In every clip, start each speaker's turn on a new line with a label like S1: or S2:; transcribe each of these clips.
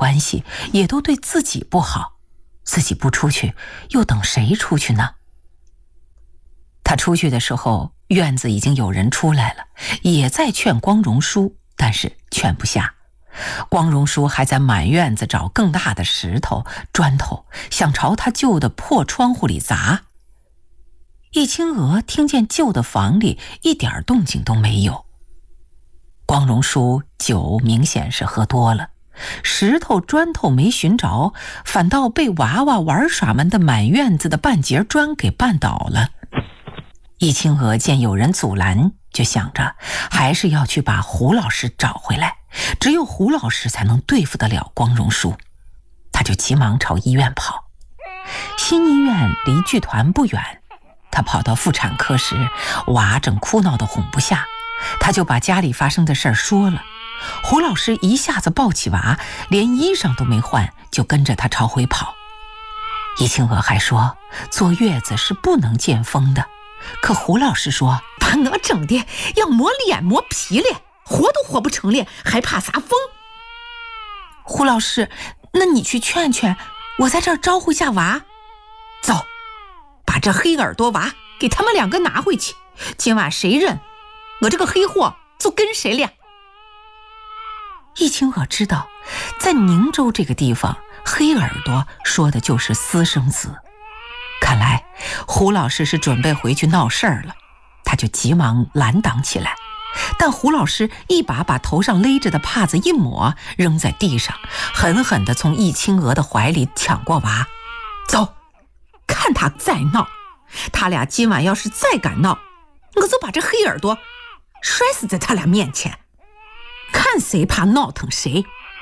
S1: 关系，也都对自己不好。自己不出去，又等谁出去呢？他出去的时候，院子已经有人出来了，也在劝光荣叔，但是劝不下。光荣叔还在满院子找更大的石头、砖头，想朝他旧的破窗户里砸。易清娥听见旧的房里一点动静都没有。光荣叔酒明显是喝多了，石头砖头没寻着，反倒被娃娃玩耍们的满院子的半截砖给绊倒了。易清娥见有人阻拦，就想着还是要去把胡老师找回来，只有胡老师才能对付得了光荣叔。他就急忙朝医院跑。新医院离剧团不远，他跑到妇产科时，娃正哭闹得哄不下，他就把家里发生的事儿说了。胡老师一下子抱起娃，连衣裳都没换，就跟着他朝回跑。易清娥还说坐月子是不能见风的，可胡老师说把我整的要磨脸磨皮了，活都活不成了，还怕啥风？胡老师，那你去劝劝，我在这儿招呼下娃。走，把这黑耳朵娃给他们两个拿回去，今晚谁认，我这个黑货就跟谁了。易清娥知道，在宁州这个地方，黑耳朵说的就是私生子。看来胡老师是准备回去闹事儿了，他就急忙拦挡起来。但胡老师一把把头上勒着的帕子一抹，扔在地上，狠狠地从易清娥的怀里抢过娃。走，看他再闹，他俩今晚要是再敢闹，我就把这黑耳朵摔死在他俩面前，看谁怕闹腾谁。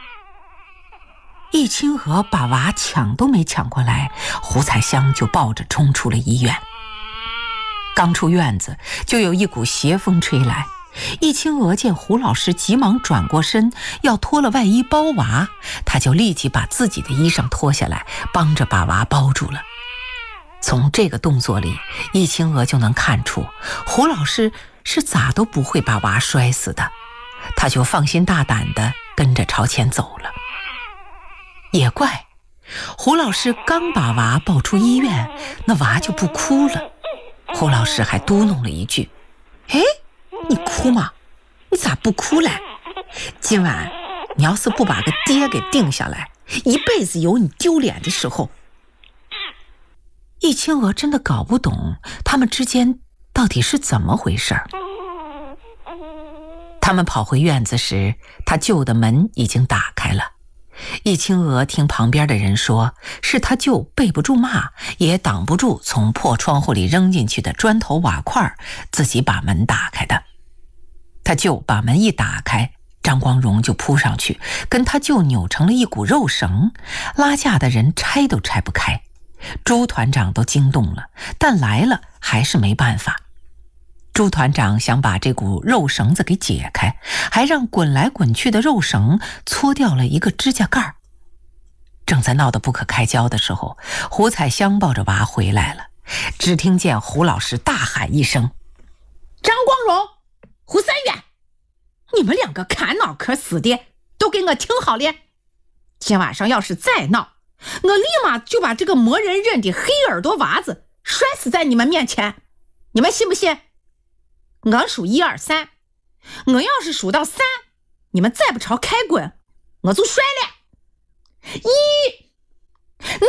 S1: 易清娥把娃抢都没抢过来，胡彩香就抱着冲出了医院。刚出院子，就有一股邪风吹来。易清娥见胡老师急忙转过身，要脱了外衣包娃，他就立即把自己的衣裳脱下来，帮着把娃包住了。从这个动作里，易清娥就能看出胡老师是咋都不会把娃摔死的，他就放心大胆地跟着朝前走了。也怪，胡老师刚把娃抱出医院，那娃就不哭了。胡老师还嘟哝了一句：哎，你哭吗？你咋不哭嘞？今晚你要是不把个爹给定下来，一辈子有你丢脸的时候。易清娥真的搞不懂他们之间到底是怎么回事。他们跑回院子时，他舅的门已经打开了。易清娥听旁边的人说，是他舅背不住骂，也挡不住从破窗户里扔进去的砖头瓦块，自己把门打开的。他舅把门一打开，张光荣就扑上去，跟他舅扭成了一股肉绳，拉架的人拆都拆不开。朱团长都惊动了，但来了还是没办法。朱团长想把这股肉绳子给解开，还让滚来滚去的肉绳搓掉了一个指甲盖。正在闹得不可开交的时候，胡彩香抱着娃回来了，只听见胡老师大喊一声：张光荣、胡三元，你们两个砍脑壳死的，都给我听好了，今晚上要是再闹，我立马就把这个没人认的黑耳朵娃子摔死在你们面前，你们信不信？我数1、2、3，我要是数到3，你们再不朝开滚，我就摔了。1、2，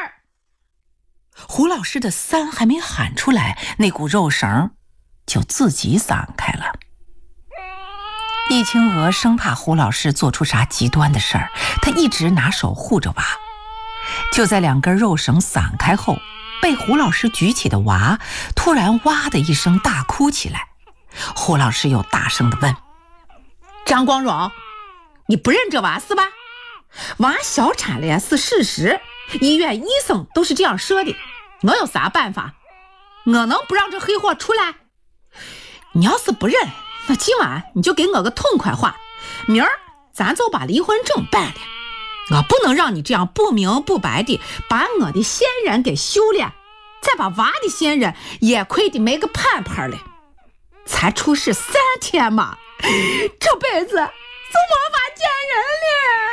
S1: 胡老师的3还没喊出来，那股肉绳就自己散开了。易清娥生怕胡老师做出啥极端的事儿，她一直拿手护着娃。就在2根肉绳散开后，被胡老师举起的娃突然哇的一声大哭起来。胡老师又大声地问：张光荣，你不认这娃是吧？娃小产了是事实，医院医生都是这样说的，我有啥办法？我能不让这黑货出来？你要是不认，那今晚你就给我个痛快话，明儿咱就把离婚证办了。我不能让你这样不明不白的把我的先人给休了，再把娃的先人也亏得没个盼盼了。才出事3天嘛，这辈子就没法见人了。